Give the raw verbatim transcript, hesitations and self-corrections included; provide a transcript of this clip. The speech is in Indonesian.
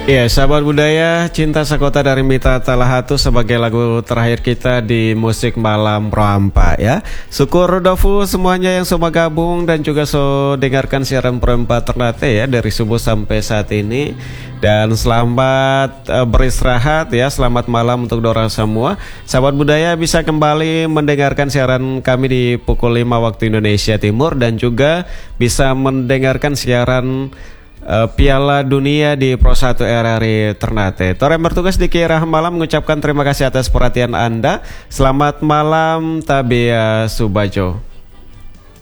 Ya, sahabat budaya, Cinta Sakota dari Mita Talahatu sebagai lagu terakhir kita di musik malam Roampa ya. Syukur Dofu semuanya yang semua gabung dan juga so dengarkan siaran Perempat Ternate ya dari subuh sampai saat ini. Dan selamat uh, beristirahat ya, selamat malam untuk Dora semua. Sahabat budaya bisa kembali mendengarkan siaran kami di pukul lima waktu Indonesia Timur dan juga bisa mendengarkan siaran Uh, Piala Dunia di Pro satu R R I Ternate. Tor yang bertugas di Kira Malam mengucapkan terima kasih atas perhatian Anda. Selamat malam Tabea Subajo.